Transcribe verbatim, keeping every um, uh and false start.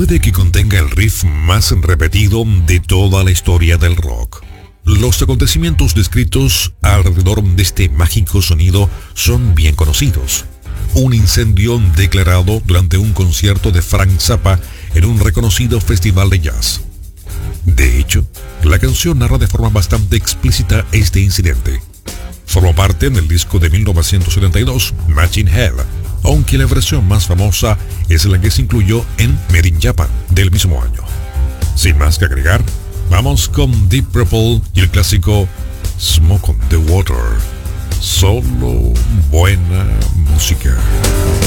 Puede que contenga el riff más repetido de toda la historia del rock. Los acontecimientos descritos alrededor de este mágico sonido son bien conocidos. Un incendio declarado durante un concierto de Frank Zappa en un reconocido festival de jazz. De hecho, la canción narra de forma bastante explícita este incidente. Formó parte del disco de mil novecientos setenta y dos, Machine Head, aunque la versión más famosa es la que se incluyó en Made in Japan del mismo año. Sin más que agregar, vamos con Deep Purple y el clásico Smoke on the Water. Solo buena música.